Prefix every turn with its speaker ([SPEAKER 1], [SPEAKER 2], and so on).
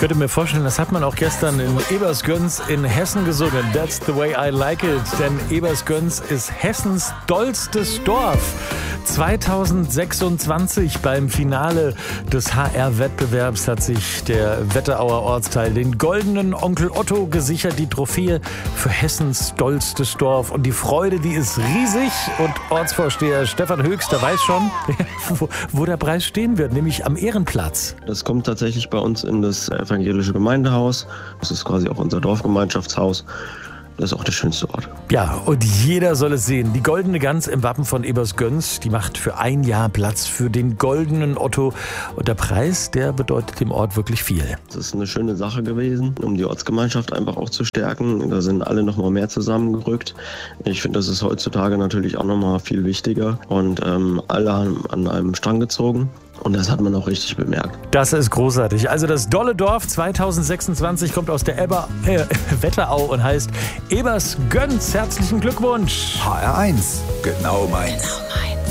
[SPEAKER 1] könnte mir vorstellen, das hat man auch gestern in Ebersgöns in Hessen gesungen. That's the way I like it. Denn Ebersgöns ist Hessens dollstes Dorf. 2026 beim Finale des HR-Wettbewerbs hat sich der Wetterauer Ortsteil den goldenen Onkel Otto gesichert, die Trophäe für Hessens dollstes Dorf. Und die Freude, die ist riesig. Und Ortsvorsteher Stefan Höchster weiß schon, wo der Preis stehen wird, nämlich am Ehrenplatz.
[SPEAKER 2] Das kommt tatsächlich bei uns in das evangelische Gemeindehaus. Das ist quasi auch unser Dorfgemeinschaftshaus. Das ist auch der schönste Ort.
[SPEAKER 1] Ja, und jeder soll es sehen. Die goldene Gans im Wappen von Ebersgöns, die macht für ein Jahr Platz für den goldenen Otto. Und der Preis, der bedeutet dem Ort wirklich viel.
[SPEAKER 2] Das ist eine schöne Sache gewesen, um die Ortsgemeinschaft einfach auch zu stärken. Da sind alle noch mal mehr zusammengerückt. Ich finde, das ist heutzutage natürlich auch noch mal viel wichtiger. Und alle haben an einem Strang gezogen. Und das hat man auch richtig bemerkt.
[SPEAKER 1] Das ist großartig. Also das Dolle Dorf 2026 kommt aus der Wetterau und heißt Ebersgöns. Herzlichen Glückwunsch.
[SPEAKER 3] HR1, genau meins.
[SPEAKER 4] Genau meins.